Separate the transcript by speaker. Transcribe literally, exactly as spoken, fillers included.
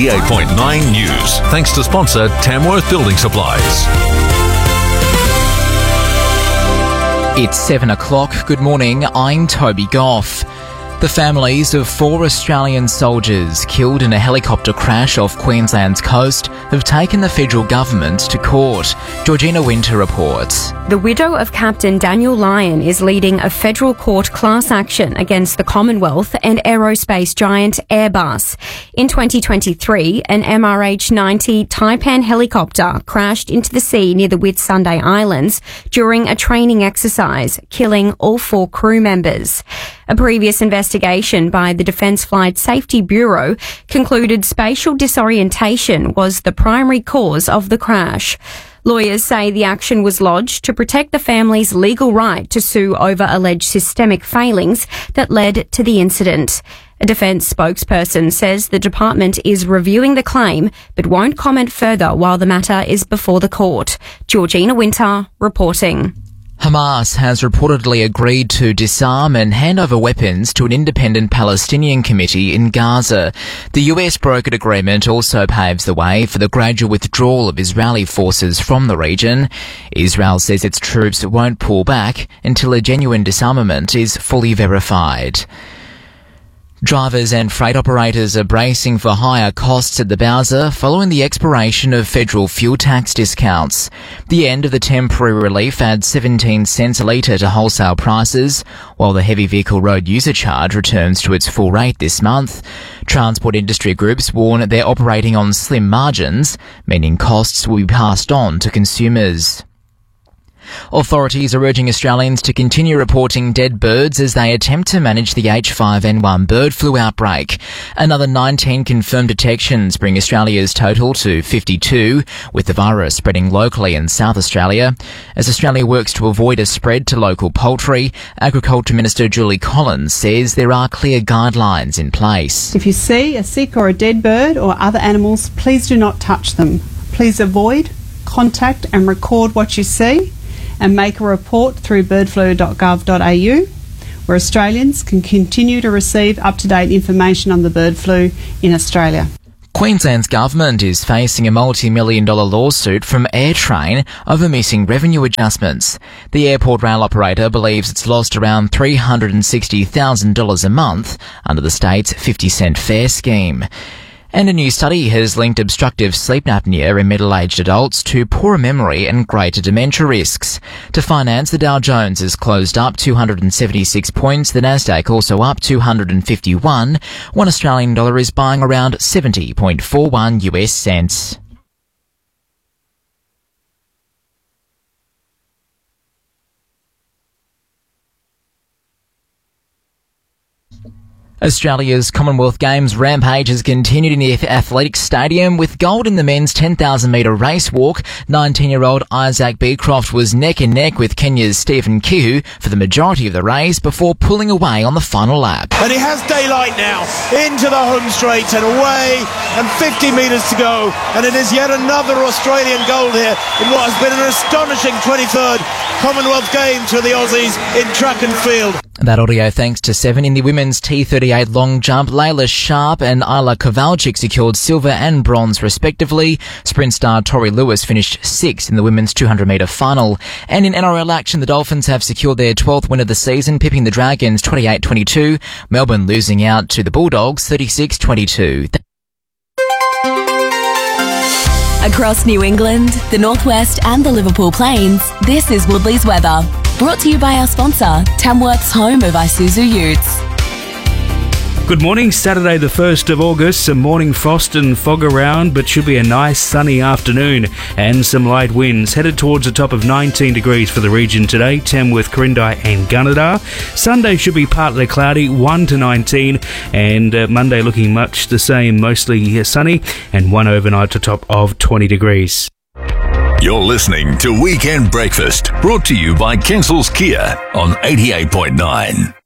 Speaker 1: eighty-eight point nine News. Thanks to sponsor Tamworth Building Supplies.
Speaker 2: It's seven o'clock. Good morning. I'm Toby Goff. The families of four Australian soldiers killed in a helicopter crash off Queensland's coast have taken the federal government to court. Georgina Winter reports.
Speaker 3: The widow of Captain Daniel Lyon is leading a federal court class action against the Commonwealth and aerospace giant Airbus. In twenty twenty-three, an M R H ninety Taipan helicopter crashed into the sea near the Whitsunday Islands during a training exercise, killing all four crew members. A previous investigation by the Defence Flight Safety Bureau concluded spatial disorientation was the primary cause of the crash. Lawyers say the action was lodged to protect the family's legal right to sue over alleged systemic failings that led to the incident. A defence spokesperson says the department is reviewing the claim but won't comment further while the matter is before the court. Georgina Winter reporting.
Speaker 2: Hamas has reportedly agreed to disarm and hand over weapons to an independent Palestinian committee in Gaza. The U S brokered agreement also paves the way for the gradual withdrawal of Israeli forces from the region. Israel says its troops won't pull back until a genuine disarmament is fully verified. Drivers and freight operators are bracing for higher costs at the Bowser following the expiration of federal fuel tax discounts. The end of the temporary relief adds seventeen cents a litre to wholesale prices, while the heavy vehicle road user charge returns to its full rate this month. Transport industry groups warn they're operating on slim margins, meaning costs will be passed on to consumers. Authorities are urging Australians to continue reporting dead birds as they attempt to manage the H five N one bird flu outbreak. Another nineteen confirmed detections bring Australia's total to fifty-two, with the virus spreading locally in South Australia. As Australia works to avoid a spread to local poultry, Agriculture Minister Julie Collins says there are clear guidelines in place.
Speaker 4: If you see a sick or a dead bird or other animals, please do not touch them. Please avoid, contact and record what you see, and make a report through bird flu dot gov dot a u, where Australians can continue to receive up-to-date information on the bird flu in Australia.
Speaker 2: Queensland's government is facing a multi-million dollar lawsuit from AirTrain over missing revenue adjustments. The airport rail operator believes it's lost around three hundred sixty thousand dollars a month under the state's fifty cent fare scheme. And a new study has linked obstructive sleep apnea in middle-aged adults to poorer memory and greater dementia risks. To finance, the Dow Jones has closed up two hundred seventy-six points, the Nasdaq also up two hundred fifty-one. One Australian dollar is buying around seventy point four one U S cents. Australia's Commonwealth Games rampage has continued in the Athletics Stadium with gold in the men's ten thousand metre race walk. nineteen-year-old Isaac Beecroft was neck and neck with Kenya's Stephen Kihu for the majority of the race before pulling away on the final lap.
Speaker 5: And he has daylight now into the home straight and away, and fifty metres to go, and it is yet another Australian gold here in what has been an astonishing twenty-third Commonwealth Games for the Aussies in track and field.
Speaker 2: That audio thanks to Seven. In the women's T thirty-eight long jump, Layla Sharp and Isla Kowalczyk secured silver and bronze respectively. Sprint star Tori Lewis finished sixth in the women's two hundred metre final. And in N R L action, the Dolphins have secured their twelfth win of the season, pipping the Dragons twenty-eight twenty-two. Melbourne losing out to the Bulldogs thirty-six twenty-two.
Speaker 6: Across New England, the Northwest and the Liverpool Plains, this is Woodley's weather. Brought to you by our sponsor, Tamworth's home of Isuzu Utes.
Speaker 7: Good morning, Saturday the first of August. Some morning frost and fog around, but should be a nice sunny afternoon and some light winds. Headed towards a top of nineteen degrees for the region today, Tamworth, Quirindi and Gunnedah. Sunday should be partly cloudy, one to nineteen, and uh, Monday looking much the same, mostly sunny, and one overnight to top of twenty degrees.
Speaker 1: You're listening to Weekend Breakfast, brought to you by Kensals Kia on eighty-eight point nine.